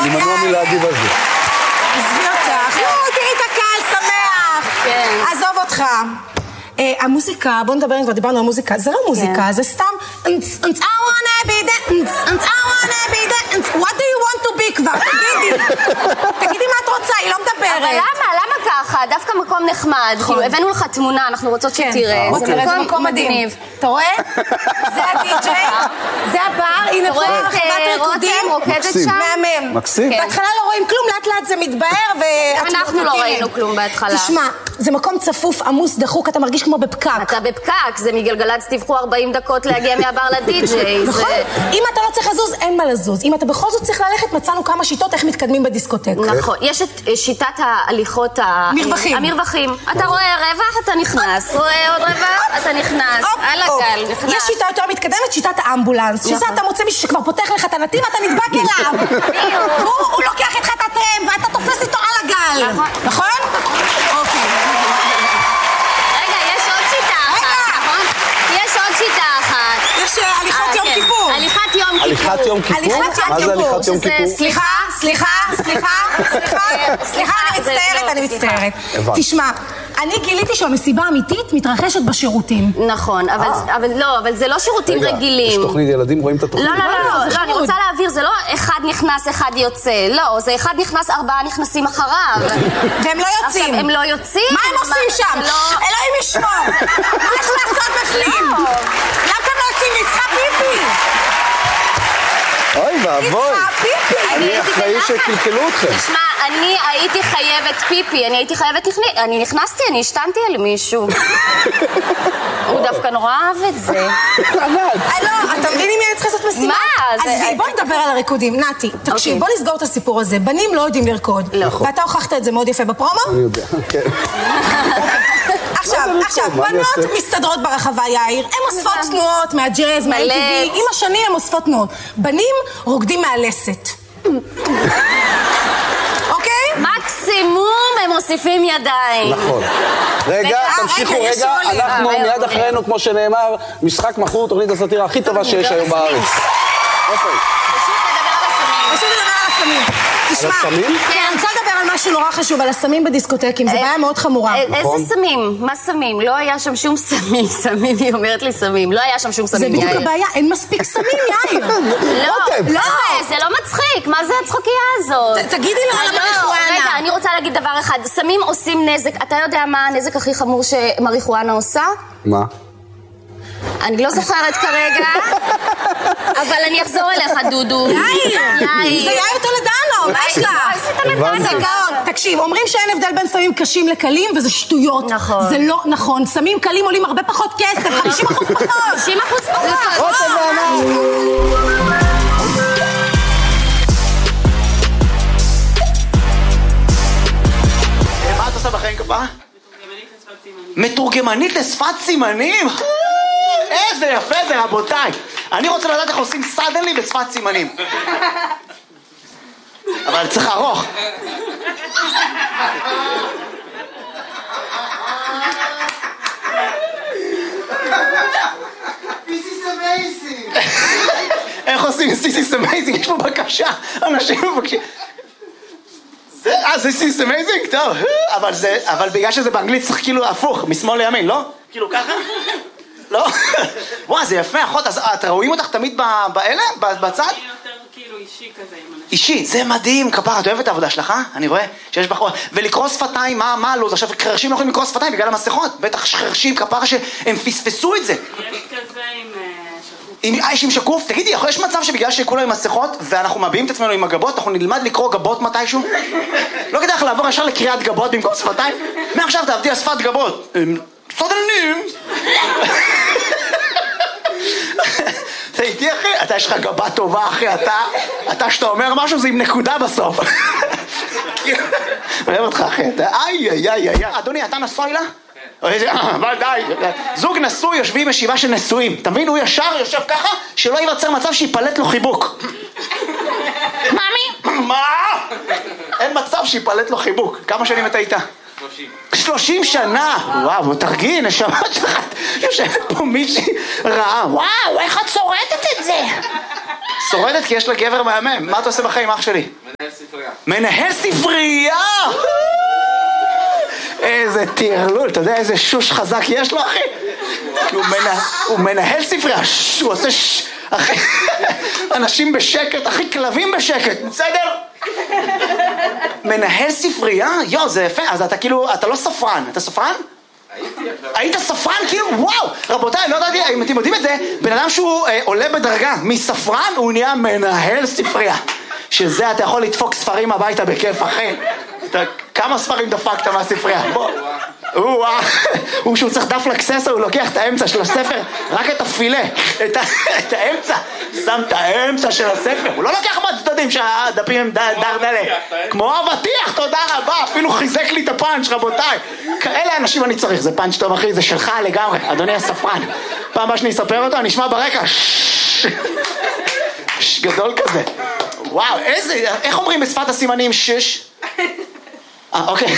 אני מנוע מלהגיב על זה. עזבי אותך. תראי את הקהל שמח. כן. עזוב אותך. המוזיקה, בוא נדבר, כבר דיברנו על מוזיקה, זה לא מוזיקה, זה סתם I wanna be that, I wanna be that, what do you want to be כבר? תגידי מה את רוצה, היא לא מדברת. אבל למה ככה? דווקא מקום נחמד, כאילו הבאנו לך תמונה, אנחנו רוצות שתראה, זה מקום מדהים. אתה רואה? זה הדי-ג'יי, זה הבר, הנה פה רחבת ריקודים. רוקדת שם. מהמם. מקסים. בהתחלה לא רואים כלום, לאט לאט זה מתבהר אנחנו לא ראינו כלום בהתחלה. תשמע, זה מקום צפוף, עמוס, דחוק, אתה מרגיש כמו בפקק. אתה בפקק, זה מגלגלצ, תבחו 40 דקות להגיע מהבר לדי-ג'יי. נכון, אם אתה לא צריך לזוז, אין מה לזוז. אם אתה בכל זאת צריך ללכת, מצאנו כמה שיטות איך מתקדמים בדיסקוטק. נכון, יש את שיטת ההליכות המרווחים. אתה רואה רווח, אתה נכנס. רואה עוד רווח, אתה נכנס. על הגל, נכנס. יש שיטה יותר מתקדמת, שיטת האמבולנס. שזה אתה מוצא מישהו שכבר פותח לך את הנתיב, אתה נדבק אליו. הוא לוקח איתך את הטרם, ואתה תופס איתו על הגל. נכון? אוקיי. רגע, יש עוד שיטה אחת, נכון? יש עוד שיטה אחת. יש הליכות יום כיפור. הליכת יום כיפור. הליכת יום כיפור? מה זה הליכת יום כיפור? סליחה, אני מצטערת. תשמע, אני גיליתי שהמסיבה האמיתית מתרחשת בשירותים. נכון, אבל זה לא שירותים רגילים. יש תוכנית ילדים, רואים את התוכנית? לא, אני רוצה להעביר, זה לא אחד נכנס, אחד יוצא. לא, זה אחד נכנס, 4 נכנסים אחריו. והם לא יוצאים. הם לא יוצאים. מה הם עושים שם? אלוהים ישמור. מה יש לעשות בפנים? למה אתם לא יוצאים? נצחה פיפי. אוי ואבוי. אני אחראי שקלקלו אתכם. תשמע, אני הייתי חייבת פיפי, אני נכנסתי, אני השתנתי על מישהו. הוא דווקא נורא אהב את זה. לא, אתה מבין אם אני צריכה לעשות משימה? מה? אז בוא נדבר על הריקודים. נתי, תקשיב, בוא נסגור את הסיפור הזה. בנים לא יודעים לרקוד. ואתה הוכחת את זה מאוד יפה בפרומו? אני יודע, כן. עכשיו, בנות מסתדרות ברחבה, יאיר. הן אוספות תנועות מהג'אז, מהאינטיבי. עם השנים הן אוספות תנועות. בנים רוקדים מהלסת. אוקיי? מקסימום הם מוסיפים ידיים. נכון. רגע, תמשיכו רגע, אנחנו מיד אחרינו, כמו שנאמר, משחק מכור, תוכנית הסאטירה הכי טובה שיש היום בארץ. פשוט לדבר על הסמים. תשמע, כן, אני רוצה לדבר על משהו נורא חשוב, על הסמים בדיסקוטקים, זו בעיה מאוד חמורה. איזה סמים? מה סמים? לא היה שם שום סמים, היא אומרת לי סמים, לא היה שם שום סמים, יאיר. זה בדיוק הבעיה, אין מספיק סמים, יאיר. לא, זה לא מצחיק, מה זה הצחוקייה הזאת? תגידי לו על המריחואנה. רגע, אני רוצה להגיד דבר אחד, סמים עושים נזק, אתה יודע מה הנזק הכי חמור שמריחואנה עושה? מה? אני לא זוכרת כרגע, אבל אני אחזור אליך, דודו. יאיר! זה יאיר טולדנו, מה יש לך? תקשיב, אומרים שאין הבדל בין סמים קשים לקלים, וזה שטויות. נכון. זה לא נכון. סמים קלים עולים הרבה פחות כסף, 50% פחות. 50% פחות. מה את עושה בחיים כפרה? מתורגמנית לשפת סימנים? איזה יפה זה, רבותיי. אני רוצה לדעת איך עושים סדנלי בשפת סימנים. אבל צריך ארוך. This is amazing. איך עושים This is amazing? יש פה בקשה. אנשים מבקשים. This is amazing? טוב. אבל בגלל שזה באנגלית צריך כאילו הפוך, משמאל לימין, לא? כאילו ככה? לא? וואי, זה יפה, אחות. אז את רואים אותך תמיד באלה? בצד? אני יותר כאילו אישי כזה עם אנשים. אישי, זה מדהים, כפרה, את אוהבת את העבודה שלך? אני רואה שיש בחור. ולקרוא שפתיים, מה הלו"ז? עכשיו, חרשים לא יכולים לקרוא שפתיים בגלל המסכות. בטח חרשים, כפרה, שהם פספסו את זה. יש כזה עם שקוף. יש עם שקוף? תגידי, יש מצב שבגלל שכולם עם מסכות ואנחנו מביעים את עצמנו עם הגבות, אנחנו נלמד לקרוא גבות מתישהו? לא כדאי לך לעבור ישר לקריאת גבות במקום שפתיים? מעכשיו תעבדי על שפת גבות. סודלנים! אתה איתי אחי? אתה יש לך גבה טובה אחי, אתה שאתה אומר משהו זה עם נקודה בסוף. אוהב אותך אחי, אדוני, אתה נשוי לה? אבל די, זוג נשוי יושבים ישיבה של נשואים, אתה מבין? הוא ישר יושב ככה שלא ייווצר מצב שיפלט לו חיבוק. מאמי? מה? אין מצב שיפלט לו חיבוק. כמה שנים אתה איתה? 30 שנה! וואו, תרגיל, נשמה שלך, יושבת פה מישהי רעה. וואו, איך את שורדת את זה? שורדת כי יש לה גבר מהמם. מה אתה עושה בחיים, אח שלי? מנהל ספרייה! איזה תרלול, אתה יודע איזה שוש חזק יש לו, אחי? הוא מנהל ספרייה, הוא עושה אחי, אנשים בשקט, אחי, כלבים בשקט, בסדר? מנהל ספרייה? יו, זה יפה, אז אתה כאילו, אתה לא ספרן, אתה ספרן? היית ספרן? כאילו, וואו! רבותיי, לא ידעתי, אם אתם יודעים את זה, בן אדם שהוא עולה בדרגה מספרן, הוא נהיה מנהל ספרייה. שזה אתה יכול לדפוק ספרים הביתה בכיף, אחי. כמה ספרים דפקת מהספרייה? בוא. הוא שהוא צריך דף לקססה, הוא לוקח את האמצע של הספר, רק את הפילה, את האמצע, שם את האמצע של הספר, הוא לא לוקח מהצדדים שהדפים הם דרדלה, כמו אבטיח, תודה רבה, אפילו חיזק לי את הפאנץ', רבותיי. כאלה אנשים אני צריך, זה פאנץ' טוב אחי, זה שלך לגמרי, אדוני הספרן. פעם הבאה שאני אספר אותו, אני אשמע ברקע, גדול כזה. וואו, איך אומרים בשפת הסימנים שש? אוקיי.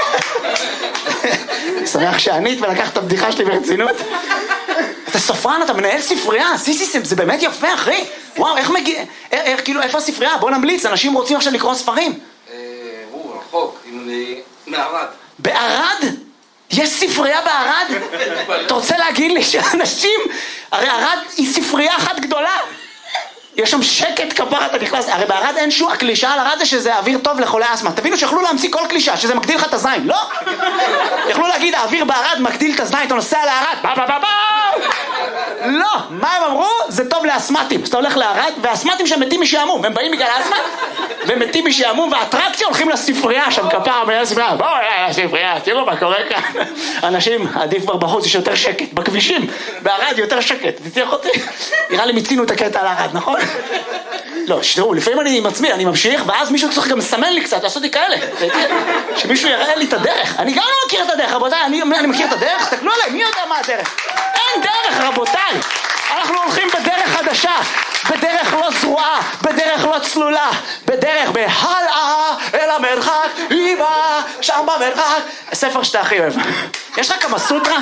שמח שענית ולקחת את הבדיחה שלי ברצינות. אתה ספרן, אתה מנהל ספרייה, סיסיסם, זה באמת יפה, אחי. וואו, איך מגיע, כאילו, איפה הספרייה? בוא נמליץ, אנשים רוצים עכשיו לקרוא ספרים. הוא רחוק, מערד. בערד? יש ספרייה בערד? אתה רוצה להגיד לי שאנשים, הרי ערד היא ספרייה אחת גדולה. יש שם שקט כפרה, אתה נכנס, הרי בערד אין שום, הקלישה על ערד זה שזה אוויר טוב לחולי אסמה. תבינו שיכולו להמציא כל קלישה, שזה מגדיל לך את הזין, לא? יכלו להגיד, האוויר בערד מגדיל את הזין, אתה נוסע לערד, לא, מה הם אמרו? זה טוב לאסמטים. אתה הולך לערד, והאסמטים שם מתים משעמום, הם באים בגלל האסמה, ומתים משעמום, והאטרקציה הולכים לספרייה, שם כפרה, מנהל ספרייה, בואו, לספרייה, תראו מה קורה כאן. אנשים, עדיף כבר בחוץ, יש יותר שקט, בכבישים, בערד יותר שקט, תצליח אותי? נראה לי מיצינו את הקטע על הערד, נכון? לא, שתראו, לפעמים אני עם עצמי, אני ממשיך, ואז מישהו צריך גם לסמן לי קצת, לעשות לי כאלה, שמישהו יראה לי את הדרך. אני גם לא מכיר את הדרך, רבותיי, אני מכיר את הדרך, תסתכלו עליי, מי יודע מה הדרך? אין דרך, רבותיי. אנחנו הולכים בדרך חדשה, בדרך לא זרועה, בדרך לא צלולה, בדרך בהלאה אל המרחק, אימא, שם במרחק. הספר שאתה הכי אוהב. יש לך כמה סוטרה?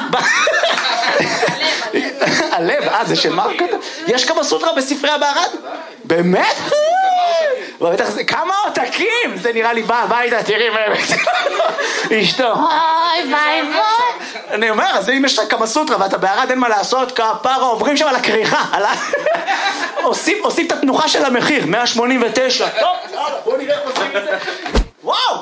הלב, זה של מה? יש כמה סוטרה בספרייה בערד? באמת? כמה עותקים? זה נראה לי בא הביתה, תראי אשתו. אוי ביי ביי. אני אומר, אז אם יש לך כמה סוטרה ואתה בערד אין מה לעשות, כפרה עוברים שם על הכריכה. עושים את התנוחה של המחיר, 189. טוב, בואו נראה איך עושים את זה. וואו!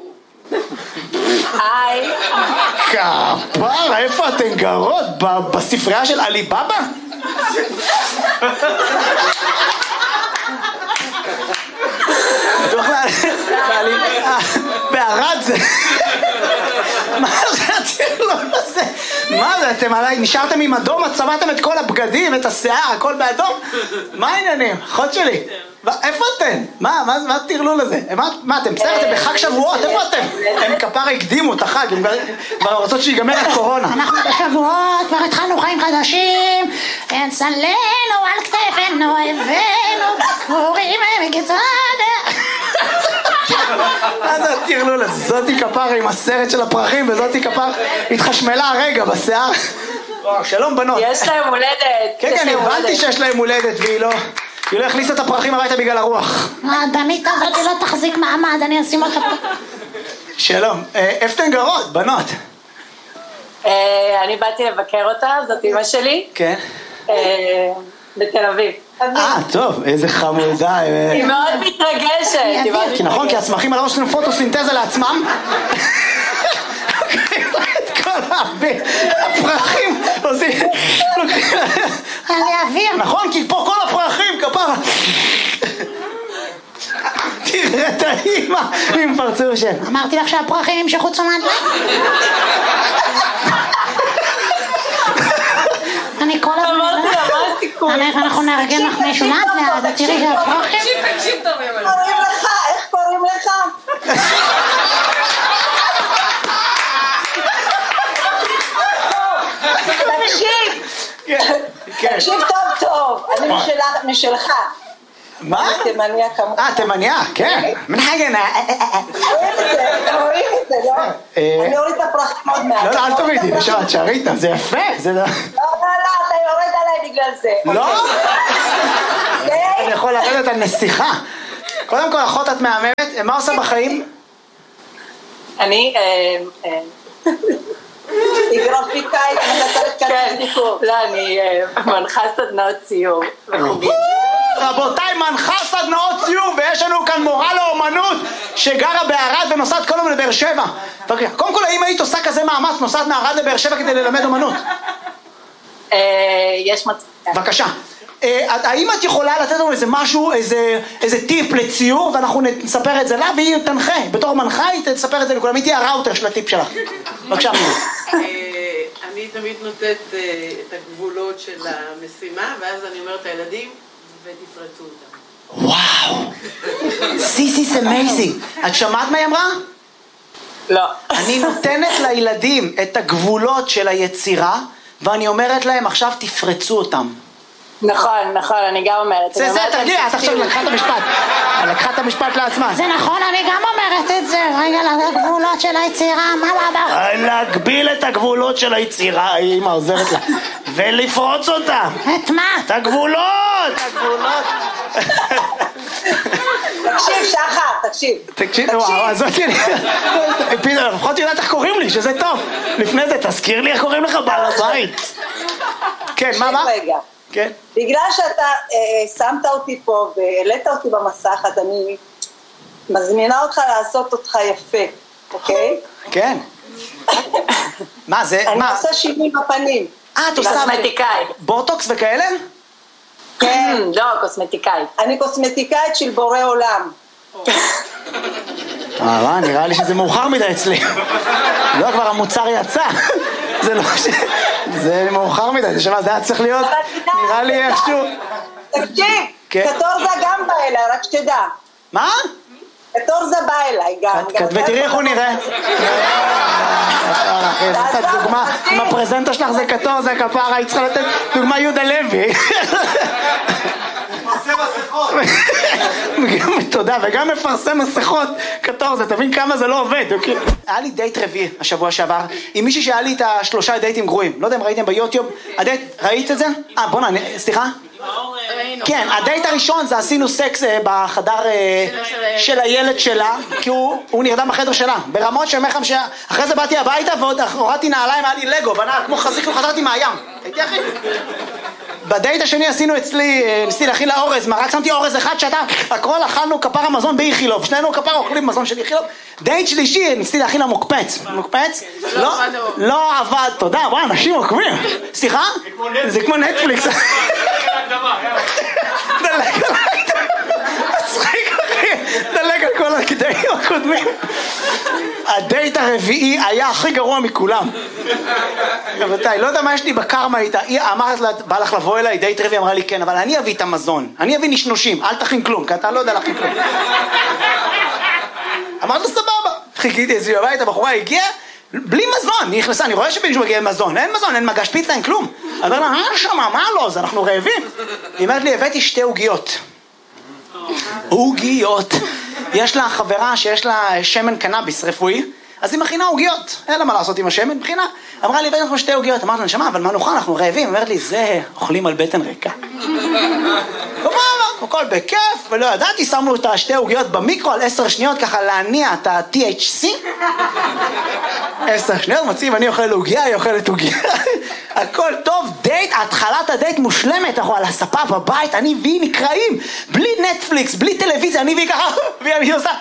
היי. כפרה, איפה אתן גרות? בספרייה של עלי בבא? בערד זה... מה זה? מה זה? אתם עליי, נשארתם עם אדום, צבעתם את כל הבגדים, את השיער, הכל באדום? מה העניינים? אחות שלי, איפה אתם? מה תרלו לזה? מה אתם? בסדר, אתם בחג שבועות, איפה אתם? הם כפרה הקדימו את החג, הם כבר רוצות שיגמר הקורונה. אנחנו בשבועות, כבר התחלנו חיים חדשים, ונצלנו על כתפנו, הבאנו קוראים מגזד. מה זה תרלו לזה? זאתי כפרה עם הסרט של הפרחים, וזאתי כפרה התחשמלה הרגע בשיער. שלום בנות. יש להם הולדת. כן, הבנתי שיש להם הולדת והיא לא הכניסה את הפרחים הביתה בגלל הרוח. הדנית הזאת לא תחזיק מעמד, אני אשים אותה פה. שלום, איפה אתן גרות, בנות? אני באתי לבקר אותה, זאת אמא שלי. כן. בתל אביב. טוב, איזה חמודה. היא מאוד מתרגשת. כי נכון, כי הצמחים הלא עושים פוטוסינתזה לעצמם. את כל הפרחים עושים... אני אוויר. נכון, כי פה כל הפרחים, כפרה. תראה את האמא עם פרצוף של... אמרתי לך שהפרחים ימשכו תשומת לב. אני כל הזמן... אמרתי לה, מה הסיכוי? אנחנו נארגן לך מישהו לאט לאט, תראי שהפרחים... תקשיב טוב, קוראים לך, איך קוראים לך? תקשיב טוב טוב, אני משלך. מה? תימניה כמובן. תימניה, כן. מנהגנה. רואים את זה, לא? אני אוריד את הפרחים עוד מעט. לא, אל תורידי, נשארת, שערי איתם, זה יפה. לא, אתה יורד עליי בגלל זה. לא? אני יכול לרדת על נסיכה. קודם כל, אחות את מהממת, מה עושה בחיים? אני, היא גרפיקאית, אני מנחה סדנאות ציור וחוגים. רבותיי, מנחה סדנאות ציור, ויש לנו כאן מורה לאומנות שגרה בערד ונוסעת כל יום לבאר שבע. קודם כל, האם היית עושה כזה מאמץ, נוסעת מערד לבאר שבע כדי ללמד אומנות? יש מצב. בבקשה. האם את יכולה לתת לנו איזה משהו, איזה טיפ לציור, ואנחנו נספר את זה לה, והיא תנחה. בתור מנחה היא תספר את זה לכולם, היא תהיה הראוטר של הטיפ שלך. בבקשה, מירי. אני תמיד נותנת את הגבולות של המשימה, ואז אני אומרת לילדים, ותפרצו אותם. וואו. This is amazing. את שמעת מה היא אמרה? לא. אני נותנת לילדים את הגבולות של היצירה, ואני אומרת להם, עכשיו תפרצו אותם. נכון, אני גם אומרת. זה, תרגיע, את עכשיו לקחה את המשפט. לקחה את המשפט לעצמה. זה נכון, אני גם אומרת את זה. רגע, לגבולות של היצירה, מה אמר? להגביל את הגבולות של היצירה, אמא עוזרת לה. ולפרוץ אותה. את מה? את הגבולות! תקשיב, שחר, תקשיב. וואו, אז אותי, לפחות יודעת איך קוראים לי, שזה טוב. לפני זה, תזכיר לי איך קוראים לך בעל הבית. כן, מה? רגע. כן. בגלל שאתה שמת אותי פה והעלית אותי במסך, אז אני מזמינה אותך לעשות אותך יפה, אוקיי? כן. מה זה? אני עושה שינוי בפנים. את עושה קוסמטיקאית. בוטוקס וכאלה? כן, לא, קוסמטיקאית. אני קוסמטיקאית של בורא עולם. נראה לי שזה מאוחר מדי אצלי. לא, כבר המוצר יצא. זה לא ש... זה מאוחר מדי, זה היה צריך להיות, נראה לי איכשהו... תקשיב, קטורזה גם בא אליי, רק שתדע. מה? קטורזה בא אליי גם. ותראי איך הוא נראה. נתת דוגמה, אם הפרזנטה שלך זה קטורזה, כפרה, היא צריכה לתת דוגמה יהודה לוי. מפרסם מסכות. תודה, וגם מפרסם מסכות קטורזה, תבין כמה זה לא עובד. היה לי דייט רביעי השבוע שעבר, עם מישהי שהיה לי את 3 דייטים גרועים. לא יודע אם ראיתם ביוטיוב, ראית את זה? בוא'נה, סליחה? כן, הדייט הראשון זה עשינו סקס בחדר של הילד שלה, כי הוא נרדם בחדר שלה, ברמות של מחם אחרי זה באתי הביתה ועוד הורדתי נעליים, היה לי לגו, בנה כמו חזיק וחזרתי מהים. הייתי אחי? בדייט השני עשינו אצלי, ניסיתי להכין לה אורז, רק שמתי אורז אחד שאתה, הכל אכלנו כפר המזון באיכילוב, שנינו כפר אוכלים מזון של איכילוב. דייט שלישי, ניסיתי להכין לה מוקפץ. מוקפץ? לא עבד, תודה, וואי, אנשים עוקבים. סליחה? זה כמו נטפליקס. דלג על כל הדייטים הקודמים. הדייט הרביעי היה הכי גרוע מכולם. רבותיי, לא יודע מה יש לי בקרמה איתה. היא אמרת לה, בא לך לבוא אליי, דייט רביעי, אמרה לי כן, אבל אני אביא את המזון, אני אביא נשנושים, אל תכין כלום, כי אתה לא יודע להכין כלום. אמרת לו סבבה, חיכיתי אצלי בבית, הבחורה הגיעה בלי מזון, היא נכנסה, אני רואה שמישהו מגיע עם מזון, אין מזון, אין מגש פיצה, אין כלום. אמר לה, שמה, מה לא, זה אנחנו רעבים. היא אומרת לי, הבאתי 2 עוגיות. עוגיות. יש לה חברה שיש לה שמן קנאביס רפואי, אז היא מכינה עוגיות. אין לה מה לעשות עם השמן, מכינה. אמרה לי, הבאתי לנו 2 עוגיות. אמרת לה, נשמה, אבל מה נאכל, אנחנו רעבים. אמרת לי, זה אוכלים על בטן ריקה. הכל בכיף, ולא ידעתי, שמנו את 2 עוגיות במיקרו על 10 שניות, ככה להניע את ה-THC. 10 שניות, מציב, אני אוכל עוגיה, היא אוכלת עוגיה. הכל טוב, דייט, התחלת הדייט מושלמת, אנחנו על הספה בבית, אני והיא נקראים, בלי נטפליקס, בלי טלוויזיה, אני והיא ככה, והיא עושה...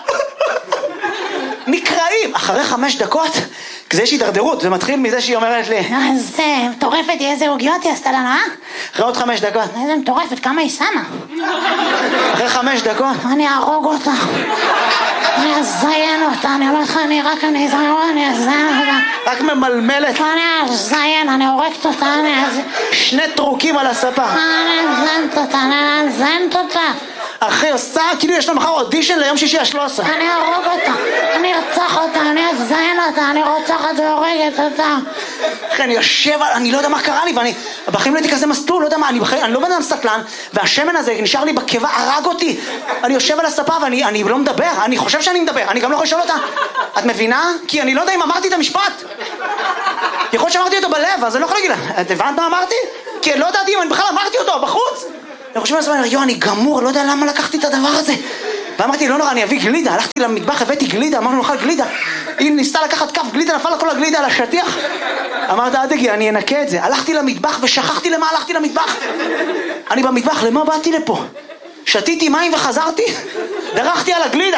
נקראים, אחרי 5 דקות, כזה יש הידרדרות, זה מתחיל מזה שהיא אומרת לי, איזה מטורפת, איזה עוגיות היא עשתה לנו, אחרי עוד 5 דקות. איזה מטורפת, כמה היא שמה? אחרי 5 דקות. אני ארוג אותה. אני אזיין אותה, אני אומר לך, אני אזיין אותה. רק ממלמלת. אני אזיין, אני הורגת אותה, 2 טרוקים על הספה. אני אזיינת אותה. אחי עושה, כאילו יש לה מחר אודישן ליום שישי ה-13. אני ארוג אותה, אני ארצח אותה, אני אזיין אותה, אני רוצחת והורגת אותה. אחי, אני יושב, אני לא יודע מה קרה לי, ואני, בחיים לא הייתי כזה מסטול, לא יודע מה, אני לא בן אדם סטלן, והשמן הזה נשאר לי בקיבה, הרג אותי. אני יושב על הספה ואני לא מדבר, אני חושב שאני מדבר, אני גם לא יכול לשאול אותה. את מבינה? כי אני לא יודע אם אמרתי את המשפט. יכול להיות שאמרתי אותו בלב, אז אני לא יכול להגיד לה, את הבנת מה אמרתי? כי לא ידעתי אם אני בכלל אמרתי אותו בחוץ. אני חושב לעצמי, יו, אני גמור, לא יודע למה לקחתי את הדבר הזה. ואמרתי, לא נורא, אני אביא גלידה. הלכתי למטבח, הבאתי גלידה, אמרנו, נאכל גלידה. היא ניסתה לקחת כף גלידה, נפל לה כל הגלידה על השטיח. אמרת, אל תגיע, אני אנקה את זה. הלכתי למטבח ושכחתי למה הלכתי למטבח. אני במטבח, למה באתי לפה? שתיתי מים וחזרתי, דרכתי על הגלידה.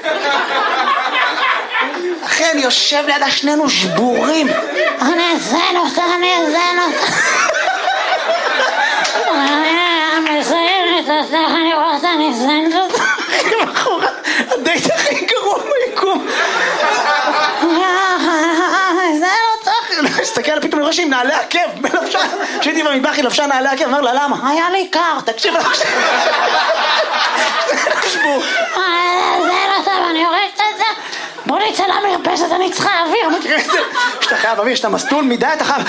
אחי, אני יושב לידה, שנינו שבורים. אני אזן אותה. אני אזן אותה. הדייט הכי גרוע ביקום. הסתכל עליה, פתאום אני רואה שהיא נעלי עקב בלבשה. כשהייתי במטבח היא לבשה נעלי עקב, אמר לה למה? היה לי קר, תקשיב לה. זה לא טוב, אני הורגת את זה. בוא נצא למרפסת, אני צריכה אוויר. שאתה חייב אוויר, שאתה מסטול מדי, אתה חייב...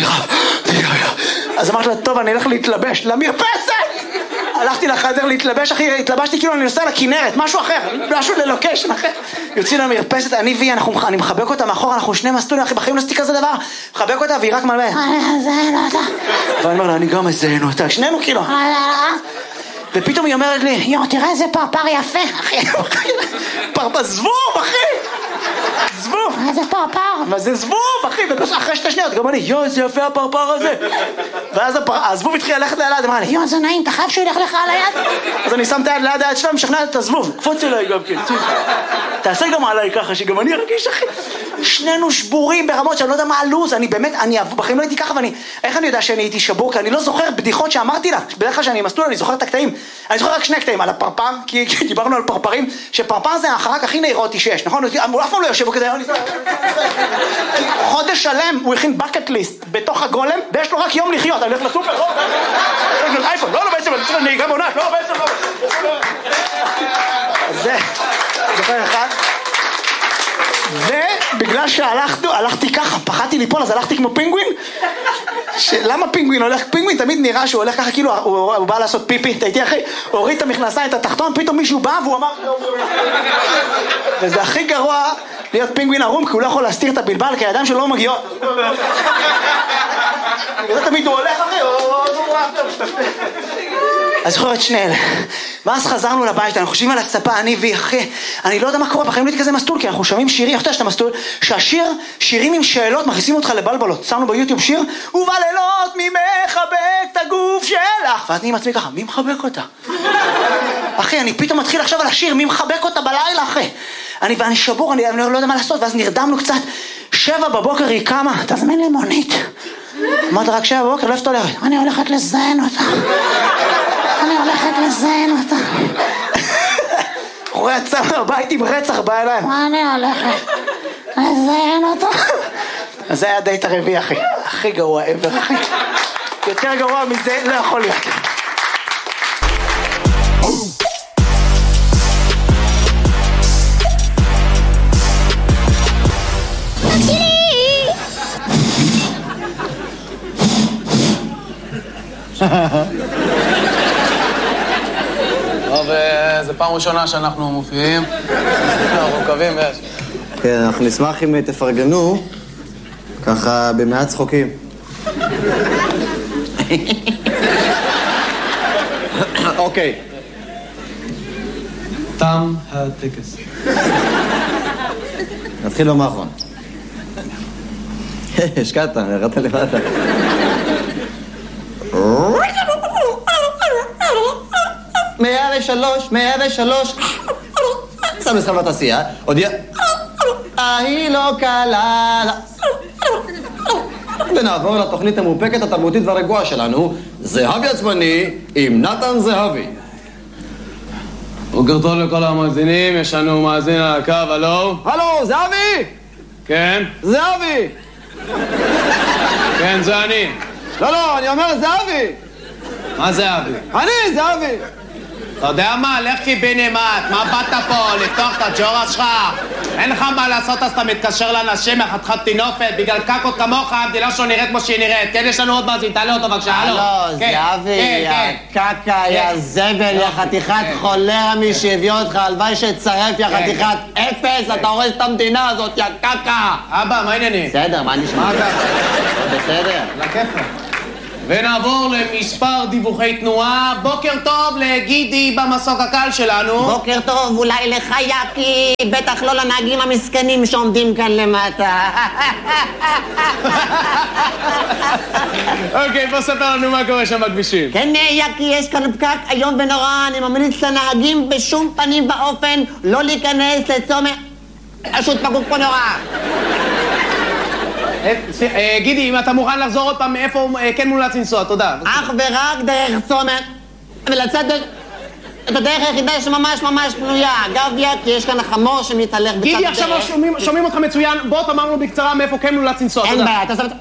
אז אמרתי לה, טוב, אני אלך להתלבש למרפסת. הלכתי לחדר להתלבש, אחי, התלבשתי כאילו אני נוסע לכנרת, משהו אחר, משהו ללוקשן אחר. יוצאים למרפסת, אני והיא, אני מחבק אותה מאחור, אנחנו שני מסטולים, אחי, בחיים לא עשיתי כזה דבר. מחבק אותה והיא רק מלבן. אני אזיין אותה. ואני אומר לה, אני גם אזיין אותה, שנינו כאילו. ופתאום היא אומרת לי, יו, תראה איזה פרפר יפה, אחי. פרפר זבוב, אחי. זבוב. איזה פרפר? מה זה זבוב, אחי? אחרי 2 שניות, גם אני, יו, איזה יפה הפרפר הזה. ואז הזבוב התחיל ללכת ליד, אמרה לי, יו, זה נעים, אתה חייב שהוא ילך לך על היד? אז אני שם את היד ליד היד שלה, משכנעת את הזבוב. קפוץ אליי גם כן. תעשה גם עליי ככה, שגם אני ארגיש, אחי. שנינו שבורים ברמות שאני לא יודע מה הלוז. אני באמת, בחיים לא הייתי ככה, איך אני יודע שאני הייתי שבור? כי אני לא זוכר בדיחות שאמרתי לה. בדרך כלל שאני מסטול, אני זוכר את הקטעים. אני זוכר רק 2 קטעים על הפרפר, כי דיברנו על פרפרים, שפרפר זה החרק הכי נאירוטי שיש, נכון? הוא אף פעם לא יושב כזה, חודש שלם הוא הכין בקט ליסט בתוך הגולם, ויש לו רק יום לחיות, אני הולך לסופר, לא, אייפון, לא, בעצם, אני צריך נהיגה בעונת, לא, בעצם, לא. זה, זוכר אחד. ובגלל שהלכתי ככה, פחדתי ליפול, אז הלכתי כמו פינגווין. למה פינגווין הולך? פינגווין תמיד נראה שהוא הולך ככה, כאילו הוא בא לעשות פיפי, אתה איתי אחי, הוריד את המכנסיים, את התחתון, פתאום מישהו בא והוא אמר... וזה הכי גרוע להיות פינגווין ערום, כי הוא לא יכול להסתיר את הבלבל, כי הידיים שלו לא מגיעות. וזה תמיד הוא הולך אחי, אז זוכרת 2 אלה. ואז חזרנו לבית, אנחנו חושבים על הצפה, אני והיא, אחי, אני לא יודע מה קורה, בחיים לא הייתי כזה מסטול, כי אנחנו שומעים שירים, איך אתה שאתה מסטול, שירים עם שאלות, מכניסים אותך לבלבלות. שמנו ביוטיוב שיר, ובלילות מי מחבק את הגוף שלך, ואני עם עצמי ככה, מי מחבק אותה? אחי, אני פתאום מתחיל עכשיו על השיר, מי מחבק אותה בלילה, אחי? ואני שבור, אני לא יודע מה לעשות, ואז נרדמנו קצת. 7 בבוקר היא קמה, תזמין לי מונית. אמרת רק 7 בבוקר, לא איפה תולרת? אני הולכת לזיין אותה. הוא יצא מהבית עם רצח בעיניים. אני הולכת לזיין אותה. אז זה היה דייט הרביעי, אחי. הכי גרוע ever, אחי. יותר גרוע מזה לא יכול להיות. טוב, זו פעם ראשונה שאנחנו מופיעים. אנחנו מקווים ויש. כן, אנחנו נשמח אם תפרגנו, ככה במעט צחוקים. אוקיי. תם הטקס. נתחיל במאחרון. השקעת, ירדת לבד. מאה ושלוש שם מסחר בתעשייה הודיע היא לא קלה ונעבור לתוכנית המאופקת התרבותית והרגועה שלנו זהבי עצמני עם נתן זהבי. בוקר טוב לכל המאזינים, יש לנו מאזין על הקו, הלו? הלו, זהבי? כן? זהבי! כן, זה אני. לא, אני אומר זהבי! מה זהבי? אני, זהבי! אתה יודע מה? לך קיבינימט, מה באת פה? לפתוח את הג'ורה שלך? אין לך מה לעשות אז אתה מתקשר לאנשים מחתיכת טינופת בגלל קקות כמוך, המדינה שלו נראית כמו שהיא נראית. כן, יש לנו עוד מאזין, תעלה אותו בבקשה, הלו. הלו, זהבי, יא קקה, יא זבל, יא חתיכת חולרה מי שהביא אותך, הלוואי שצרף, יא חתיכת אפס, אתה הורס את המדינה הזאת, יא קקה. אבא, מה העניינים? בסדר, מה נשמע? בסדר. לכיפה. ונעבור למספר דיווחי תנועה. בוקר טוב לגידי במסוק הקל שלנו. בוקר טוב, אולי לך יקי, בטח לא לנהגים המסכנים שעומדים כאן למטה. אוקיי, בוא ספר לנו מה קורה שם בכבישים. כן, יקי, יש כאן פקק היום ונורא, אני ממליץ לנהגים בשום פנים ואופן לא להיכנס לצומת. פשוט פקוק פה נורא. גידי, אם אתה מוכן לחזור עוד פעם מאיפה כן מומלץ לנסוע, תודה. אך ורק דרך צומת, ולצאת את הדרך היחידה שממש ממש פנויה. אגב, כי יש כאן החמור שמתהלך בצד הדרך. גידי, עכשיו שומעים אותך מצוין, בוא תאמר לנו בקצרה מאיפה כן מומלץ לנסוע, תודה. אין בעיה,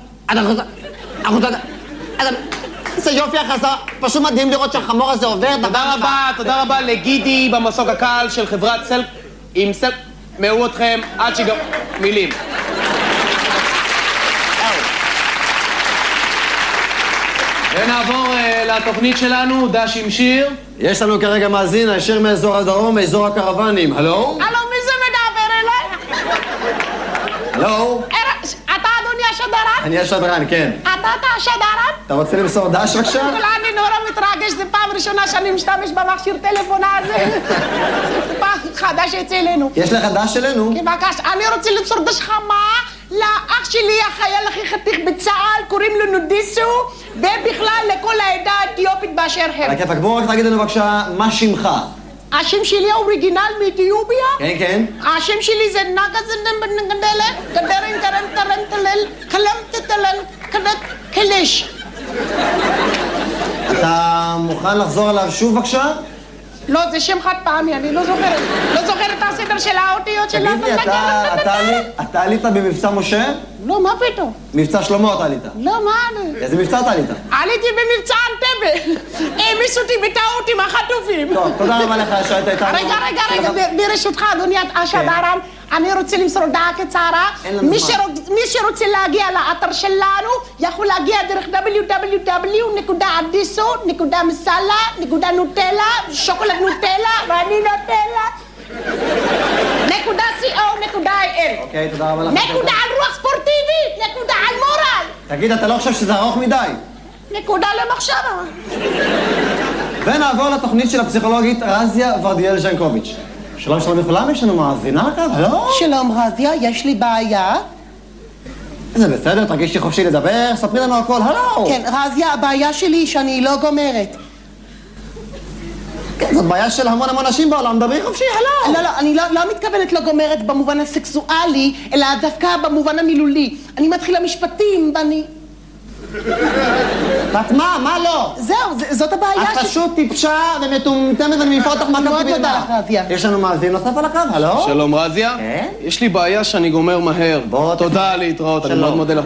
זה יופי החסר, פשוט מדהים לראות שהחמור הזה עובר. תודה רבה לגידי במסוק הקל של חברת סל... עם סל... מאו אתכם עד שגם... מילים. ונעבור לתוכנית שלנו, דש עם שיר. יש לנו כרגע מאזין, הישר מאזור הדרום, מאזור הקרוונים. הלו? הלו, מי זה מדבר אליי? הלו? אתה אדוני השדרן? אני השדרן, כן. אתה השדרן? אתה רוצה למסור דש בבקשה? אני נורא מתרגש, זו פעם ראשונה שאני משתמש במכשיר טלפון הזה. זה פעם חדש אצלנו. יש לך דש אלינו? כן, בבקשה, אני רוצה למסור דש חמה לאח שלי, החייל הכי חתיך בצה"ל, קוראים לו נודיסו, ובכלל לכל העדה האתיופית באשר הם. על הכיפק, בואו רק תגיד לנו בבקשה, מה שמך? השם שלי האוריגינל מאתיופיה? כן, כן. השם שלי זה נגזנדלה, גדרן טרנטלל, קלמטטלן, קלש. אתה מוכן לחזור עליו שוב בבקשה? לא, זה שם חד פעמי, אני לא זוכרת. לא זוכרת את הסדר של האותיות של... תגיד לי, אתה עלית במבצע משה? לא, מה פתאום? מבצע שלמה אתה עלית. לא, מה אני? איזה מבצע אתה עלית? עליתי במבצע אנטבה. העמיסו אותי בטעות עם החטופים. טוב, תודה רבה לך שהיית איתנו. רגע, ברשותך, אדוני השדרן, אני רוצה למסור הודעה קצרה. מי שרוצה להגיע לאתר שלנו, יכול להגיע דרך www.adiso.מסלה.נוטלה, שוקולד נוטלה, ואני נוטלה. .co.il. אוקיי, תודה רבה לך. נקודה על רוח ספורטיבית, נקודה על מורל. תגיד, אתה לא חושב שזה ארוך מדי? נקודה למחשבה. ונעבור לתוכנית של הפסיכולוגית רזיה ורדיאל ז'נקוביץ'. שלום לכולם, יש לנו מאזינה לקו, הלו? שלום רזיה, יש לי בעיה. זה בסדר, תרגישי חופשי לדבר, ספרי לנו הכל, הלו! כן, רזיה, הבעיה שלי היא שאני לא גומרת. כן, זאת בעיה של המון אנשים בעולם, דברי חופשי, הלו! לא, אני לא מתכוונת לא גומרת במובן הסקסואלי, אלא דווקא במובן המילולי. אני מתחילה משפטים, ואני... ואת מה לא? זהו, זאת הבעיה את פשוט טיפשה ומטומטמת ואני מפרוט אותך מה קרה מאוד תודה לך, רזיה. יש לנו מאזין נוסף על הקו, הלו? שלום רזיה. כן? יש לי בעיה שאני גומר מהר. תודה להתראות, אני מאוד מודה לך.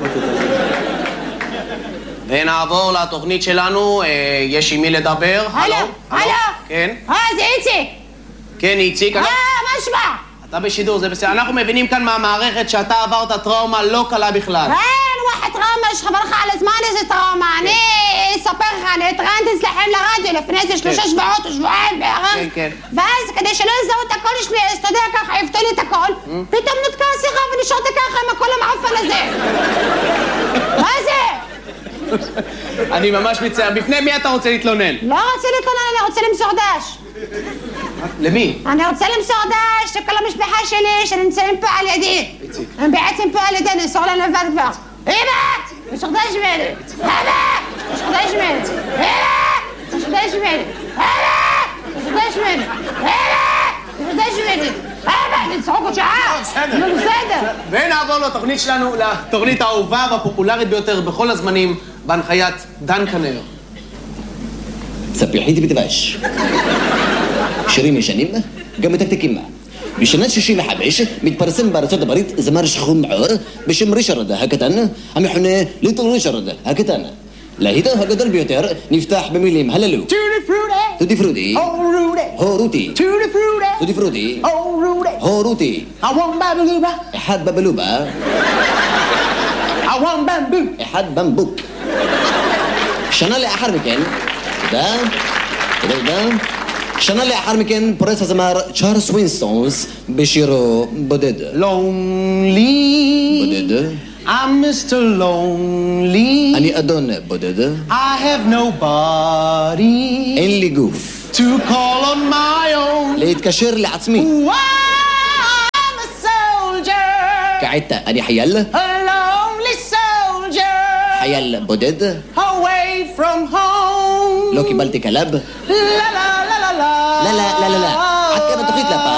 ונעבור לתוכנית שלנו, יש עם מי לדבר. הלו? כן? זה איציק. כן, איציק. מה שמע? אתה בשידור, זה בסדר. אנחנו מבינים כאן מהמערכת שאתה עברת טראומה לא קלה בכלל. واحد טראומה, שחבר לך על הזמן איזה טראומה. אני אספר לך, אני התראיינתי אצלכם לרדיו לפני איזה 3 שבועות או שבועיים בערך. כן. ואז כדי שלא יזהו את הקול שלי, אז אתה יודע ככה, יפתו לי את הקול. פתאום נתקע השיחה ונשארתי ככה עם הקול המעפן הזה. מה זה? אני ממש מצטער. בפני מי אתה רוצה להתלונן? לא רוצה להתלונן, אני רוצה למסור דש. למי? אני רוצה למסור דש לכל המשפחה שלי שנמצאים פה על ידי. הם בעצם פה על ידי, נמסור להם לבד כבר. אימא! יש לך דש ממני! אימא! יש לך דש ממני! אימא! יש לך דש ממני! אימא! יש לך דש ממני! אימא! יש לך דש ממני! אימא! נצחוק עוד שעה! נו בסדר! ונעבור לתוכנית שלנו, לתוכנית האהובה והפופולרית ביותר בכל הזמנים, בהנחיית דן כנר. ספיחית בדבש. שירים ישנים, גם מתקתקים. בשנת 65 מתפרסם בארצות הברית זמר שחום מעור בשם ריצ'רד הקטן, המכונה ליטל ריצ'רד הקטן. להיטו הגדול ביותר נפתח במילים הללו: טוטי פרוטי, הורותי, טוטי פרוטי, הורותי, אחד בבלובה, אחד במבוק. שנה לאחר מכן, תודה. שנה לאחר מכן פורץ הזמר צ'ארלס ווינסטונס בשירו בודד. לונלי. בודד. I'm Mr. Lonely. אני אדון בודד. I have nobody. אין לי גוף. To call on my own. להתקשר לעצמי. I'm a soldier. כעת אני חייל. A lonely soldier. חייל בודד. Away from home. לא קיבלתי כלב. La la la la la. לא, לא, לא, לא, לא. עד כאן התוכנית לפעם.